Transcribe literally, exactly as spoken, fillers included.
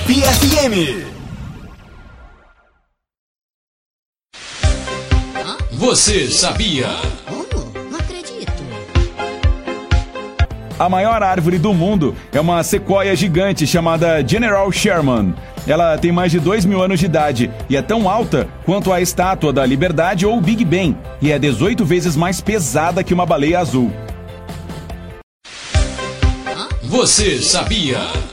Tupi F M. Você sabia? Oh, não acredito. A maior árvore do mundo é uma sequoia gigante chamada General Sherman. Ela tem mais de dois mil anos de idade e é tão alta quanto a Estátua da Liberdade ou Big Ben, e é dezoito vezes mais pesada que uma baleia azul. Você sabia?